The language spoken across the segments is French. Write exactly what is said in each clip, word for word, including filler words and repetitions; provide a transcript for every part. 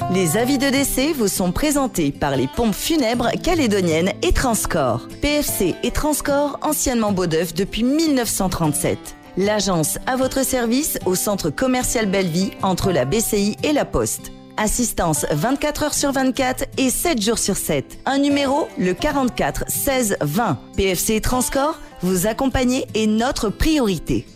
Les avis de décès vous sont présentés par les pompes funèbres calédoniennes et Transcorps. P F C et Transcorps, anciennement Beaudeuf depuis mille neuf cent trente-sept. L'agence à votre service au centre commercial Belleville entre la B C I et la Poste. Assistance vingt-quatre heures sur vingt-quatre et sept jours sur sept. Un numéro, le quarante-quatre seize vingt. P F C et Transcorps, vous accompagner est notre priorité.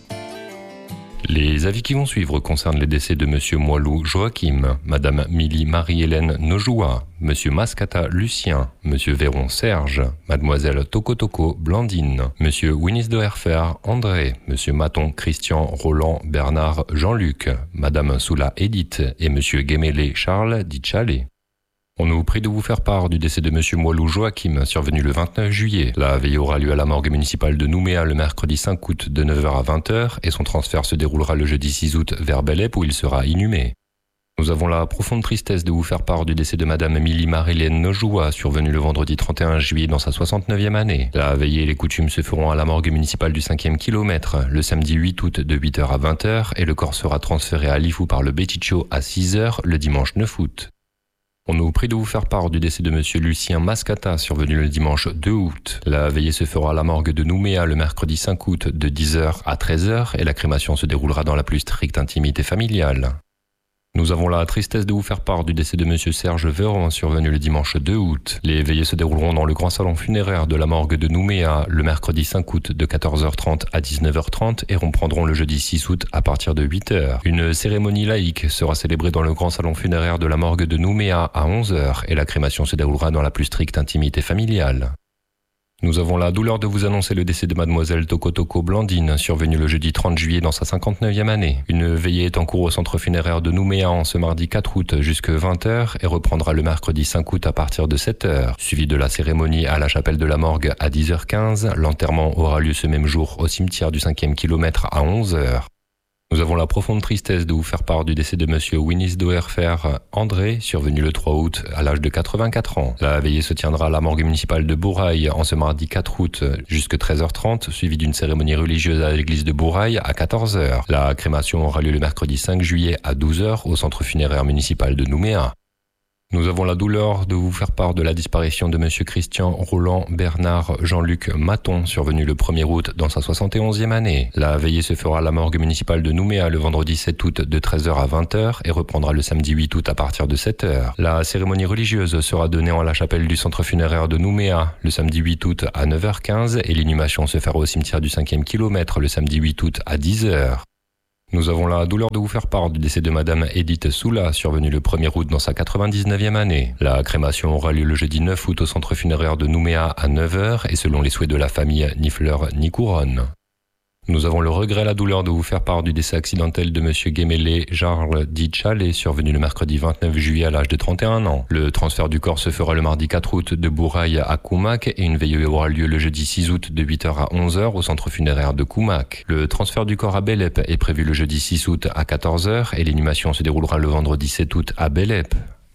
Les avis qui vont suivre concernent les décès de Monsieur Moilou Joachim, Madame Milly Marie-Hélène Nojoua, Monsieur Mascata Lucien, Monsieur Véron Serge, Mademoiselle Tokotoko Blandine, Monsieur Winnis de Herfer André, Monsieur Maton Christian Roland Bernard Jean-Luc, Madame Soula Edith et Monsieur Guémélé Charles dit Chalet. On nous prie de vous faire part du décès de Monsieur Moilou Joachim, survenu le vingt-neuf juillet. La veillée aura lieu à la morgue municipale de Nouméa le mercredi cinq août de neuf heures à vingt heures et son transfert se déroulera le jeudi six août vers Bellep où il sera inhumé. Nous avons la profonde tristesse de vous faire part du décès de Madame Milly Marie-Hélène Nojoua, survenue le vendredi trente et un juillet dans sa soixante-neuvième année. La veillée et les coutumes se feront à la morgue municipale du cinquième kilomètre le samedi huit août de huit heures à vingt heures et le corps sera transféré à Lifou par le Béticho à six heures le dimanche neuf août. On nous prie de vous faire part du décès de Monsieur Lucien Mascata, survenu le dimanche deux août. La veillée se fera à la morgue de Nouméa le mercredi cinq août de dix heures à treize heures et la crémation se déroulera dans la plus stricte intimité familiale. Nous avons la tristesse de vous faire part du décès de Monsieur Serge Véron, survenu le dimanche deux août. Les veillées se dérouleront dans le grand salon funéraire de la morgue de Nouméa le mercredi cinq août de quatorze heures trente à dix-neuf heures trente et reprendront le jeudi six août à partir de huit heures. Une cérémonie laïque sera célébrée dans le grand salon funéraire de la morgue de Nouméa à onze heures et la crémation se déroulera dans la plus stricte intimité familiale. Nous avons la douleur de vous annoncer le décès de Mademoiselle Tokotoko Blandine, survenue le jeudi trente juillet dans sa cinquante-neuvième année. Une veillée est en cours au centre funéraire de Nouméa en ce mardi quatre août jusqu'à vingt heures et reprendra le mercredi cinq août à partir de sept heures. Suivi de la cérémonie à la chapelle de la morgue à dix heures quinze, l'enterrement aura lieu ce même jour au cimetière du cinquième kilomètre à onze heures. Nous avons la profonde tristesse de vous faire part du décès de Monsieur Winnis de Herfer André, survenu le trois août à l'âge de quatre-vingt-quatre ans. La veillée se tiendra à la morgue municipale de Bourail en ce mardi quatre août jusqu'à treize heures trente, suivie d'une cérémonie religieuse à l'église de Bourail à quatorze heures. La crémation aura lieu le mercredi cinq juillet à douze heures au centre funéraire municipal de Nouméa. Nous avons la douleur de vous faire part de la disparition de Monsieur Christian Roland Bernard Jean-Luc Maton, survenu le premier août dans sa soixante et onzième année. La veillée se fera à la morgue municipale de Nouméa le vendredi sept août de treize heures à vingt heures et reprendra le samedi huit août à partir de sept heures. La cérémonie religieuse sera donnée en la chapelle du centre funéraire de Nouméa le samedi huit août à neuf heures quinze et l'inhumation se fera au cimetière du cinquième kilomètre le samedi huit août à dix heures. Nous avons la douleur de vous faire part du décès de Madame Edith Soula, survenue le premier août dans sa quatre-vingt-dix-neuvième année. La crémation aura lieu le jeudi neuf août au centre funéraire de Nouméa à neuf heures et selon les souhaits de la famille, ni fleur ni couronne. Nous avons le regret et la douleur de vous faire part du décès accidentel de Monsieur Guémélé Charles dit Chalet, survenu le mercredi vingt-neuf juillet à l'âge de trente et un ans. Le transfert du corps se fera le mardi quatre août de Bourail à Koumac et une veillée aura lieu le jeudi six août de huit heures à onze heures au centre funéraire de Koumac. Le transfert du corps à Bellep est prévu le jeudi six août à quatorze heures et l'inhumation se déroulera le vendredi sept août à Bellep.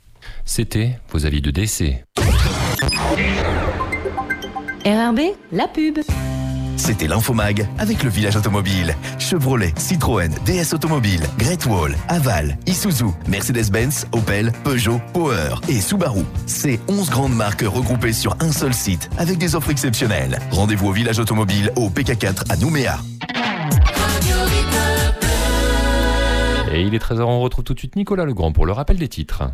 C'était vos avis de décès. R R B, la pub. C'était l'Infomag avec le village automobile. Chevrolet, Citroën, D S Automobile, Great Wall, Aval, Isuzu, Mercedes-Benz, Opel, Peugeot, Power et Subaru. C'est onze grandes marques regroupées sur un seul site avec des offres exceptionnelles. Rendez-vous au village automobile au P K quatre à Nouméa. Et il est treize heures, on retrouve tout de suite Nicolas Legrand pour le rappel des titres.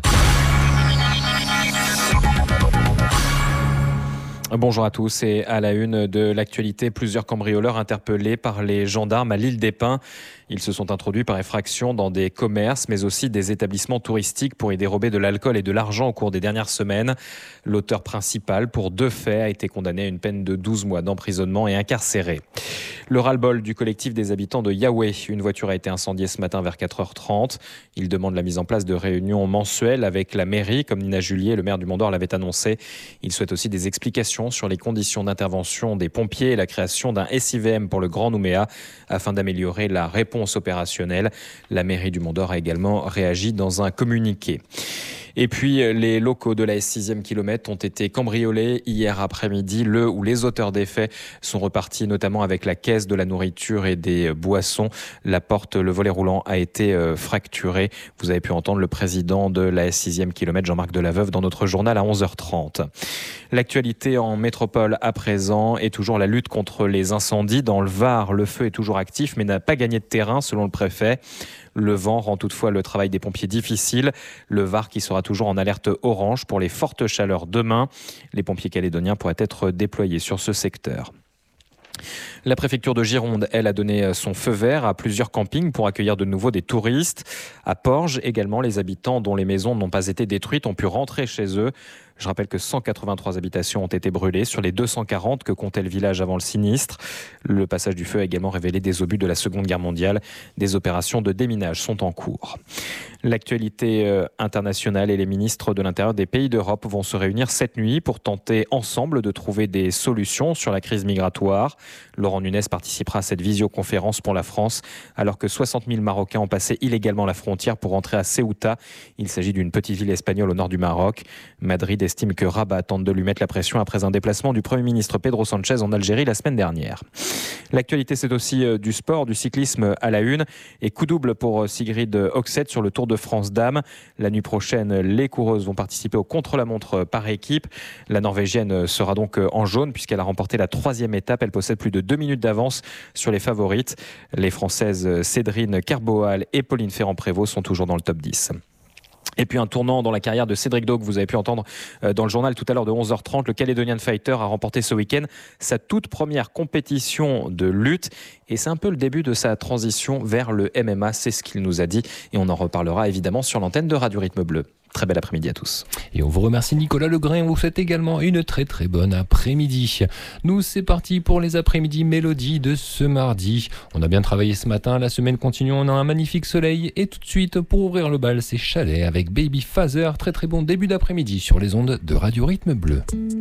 Bonjour à tous et à la une de l'actualité, plusieurs cambrioleurs interpellés par les gendarmes à l'île des Pins. Ils se sont introduits par effraction dans des commerces mais aussi des établissements touristiques pour y dérober de l'alcool et de l'argent au cours des dernières semaines. L'auteur principal pour deux faits a été condamné à une peine de douze mois d'emprisonnement et incarcéré. Le ras-le-bol du collectif des habitants de Yahweh. Une voiture a été incendiée ce matin vers quatre heures trente. Ils demandent la mise en place de réunions mensuelles avec la mairie, comme Nina Julier, le maire du Mont-d'Or, l'avait annoncé. Ils souhaitent aussi des explications sur les conditions d'intervention des pompiers et la création d'un S I V M pour le Grand Nouméa afin d'améliorer la réponse opérationnelle. La mairie du Mont-d'Or a également réagi dans un communiqué. Et puis, les locaux de la S sixième kilomètre ont été cambriolés hier après-midi. Le ou les auteurs des faits sont repartis notamment avec la caisse de la nourriture et des boissons. La porte, le volet roulant a été fracturé. Vous avez pu entendre le président de la S sixième kilomètre, Jean-Marc Delaveuve, dans notre journal à onze heures trente. L'actualité en métropole à présent est toujours la lutte contre les incendies. Dans le Var, le feu est toujours actif mais n'a pas gagné de terrain selon le préfet. Le vent rend toutefois le travail des pompiers difficile. Le Var qui sera toujours en alerte orange pour les fortes chaleurs demain. Les pompiers calédoniens pourraient être déployés sur ce secteur. La préfecture de Gironde, elle, a donné son feu vert à plusieurs campings pour accueillir de nouveau des touristes. À Porges également, les habitants dont les maisons n'ont pas été détruites ont pu rentrer chez eux. Je rappelle que cent quatre-vingt-trois habitations ont été brûlées sur les deux cent quarante que comptait le village avant le sinistre. Le passage du feu a également révélé des obus de la Seconde Guerre mondiale. Des opérations de déminage sont en cours. L'actualité internationale et les ministres de l'Intérieur des pays d'Europe vont se réunir cette nuit pour tenter ensemble de trouver des solutions sur la crise migratoire. Laurent Nunez participera à cette visioconférence pour la France alors que soixante mille Marocains ont passé illégalement la frontière pour rentrer à Ceuta. Il s'agit d'une petite ville espagnole au nord du Maroc. Madrid estime que Rabat tente de lui mettre la pression après un déplacement du Premier ministre Pedro Sanchez en Algérie la semaine dernière. L'actualité, c'est aussi du sport, du cyclisme à la une et coup double pour Sigrid Oxet sur le Tour de France Dames. La nuit prochaine, les coureuses vont participer au contre-la-montre par équipe. La Norvégienne sera donc en jaune puisqu'elle a remporté la troisième étape. Elle possède plus de deux minutes d'avance sur les favorites. Les Françaises Cédrine Kerboal et Pauline Ferrand-Prévot sont toujours dans le top dix. Et puis un tournant dans la carrière de Cédric Dogue, vous avez pu entendre dans le journal tout à l'heure de onze heures trente, le Calédonian Fighter a remporté ce week-end sa toute première compétition de lutte et c'est un peu le début de sa transition vers le M M A, c'est ce qu'il nous a dit et on en reparlera évidemment sur l'antenne de Radio Rythme Bleu. Très bel après-midi à tous. Et on vous remercie Nicolas Legrain, on vous souhaite également une très très bonne après-midi. Nous c'est parti pour les après-midi mélodies de ce mardi. On a bien travaillé ce matin, la semaine continue, on a un magnifique soleil et tout de suite pour ouvrir le bal c'est Chalet avec Baby Phaser, très très bon début d'après-midi sur les ondes de Radio Rythme Bleu.